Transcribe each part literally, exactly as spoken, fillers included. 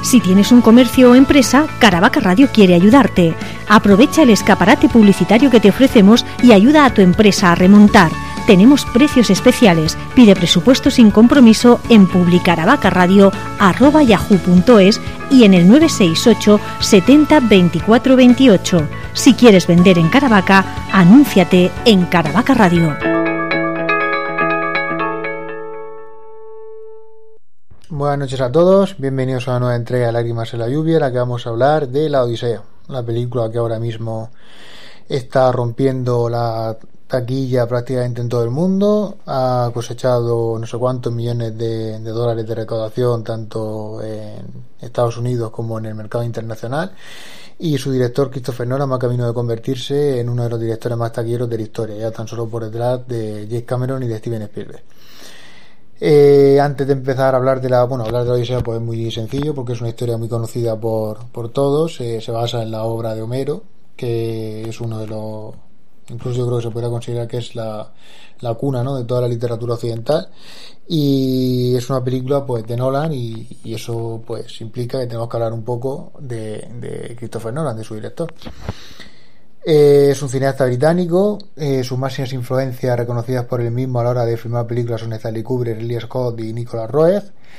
Si tienes un comercio o empresa, Caravaca Radio quiere ayudarte. Aprovecha el escaparate publicitario que te ofrecemos y ayuda a tu empresa a remontar. Tenemos precios especiales. Pide presupuesto sin compromiso en publicaravacaradio arroba yahoo punto es y en el nueve seis ocho setenta veinticuatro veintiocho. Si quieres vender en Caravaca, anúnciate en Caravaca Radio. Buenas noches a todos, bienvenidos a una nueva entrega de Lágrimas en la lluvia, en la que vamos a hablar de La Odisea, la película que ahora mismo está rompiendo la taquilla prácticamente en todo el mundo. Ha cosechado no sé cuántos millones de, de dólares de recaudación tanto en Estados Unidos como en el mercado internacional, y su director Christopher Nolan va camino de convertirse en uno de los directores más taquilleros de la historia, ya tan solo por detrás de James Cameron y de Steven Spielberg. Eh, antes de empezar a hablar de la bueno hablar de la Odisea, pues es muy sencillo porque es una historia muy conocida por, por todos. Eh, se basa en la obra de Homero, que es uno de los, incluso yo creo que se podría considerar que es la, la cuna, ¿no?, de toda la literatura occidental, y es una película pues de Nolan, y, y eso pues implica que tenemos que hablar un poco de, de Christopher Nolan, de su director. Eh, es un cineasta británico. Eh, sus máximas influencias reconocidas por él mismo a la hora de filmar películas son Stanley Kubrick, Ridley Scott y Nicholas Roeg,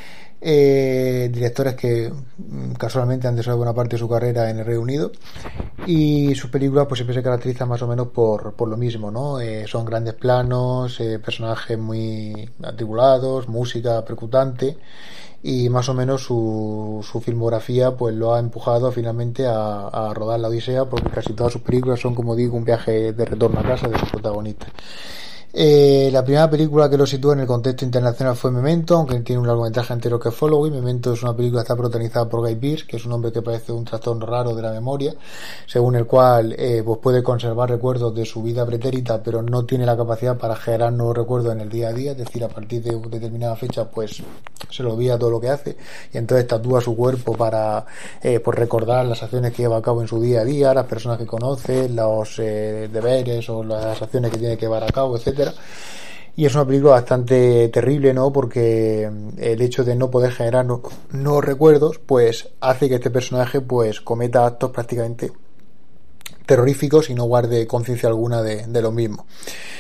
eh, directores que casualmente han desarrollado buena parte de su carrera en el Reino Unido, y sus películas pues siempre se caracterizan más o menos por, por lo mismo, ¿no? Eh, son grandes planos, eh, personajes muy atribulados, música percutante, y más o menos su, su filmografía pues lo ha empujado finalmente a, a rodar La Odisea, porque casi todas sus películas son, como digo, un viaje de retorno a casa de sus protagonistas. Eh, la primera película que lo sitúa en el contexto internacional fue Memento, aunque tiene un largometraje anterior que es Following. Memento es una película que está protagonizada por Guy Pearce, que es un hombre que padece un trastorno raro de la memoria, según el cual eh, pues puede conservar recuerdos de su vida pretérita, pero no tiene la capacidad para generar nuevos recuerdos en el día a día, es decir, a partir de determinada fecha pues se le olvida todo lo que hace, y entonces tatúa su cuerpo para eh, pues recordar las acciones que lleva a cabo en su día a día, las personas que conoce, los eh, deberes o las acciones que tiene que llevar a cabo, etcétera. Y es una película bastante terrible, ¿no?, porque el hecho de no poder generar nuevos no recuerdos pues hace que este personaje pues cometa actos prácticamente terroríficos y no guarde conciencia alguna de, de lo mismo.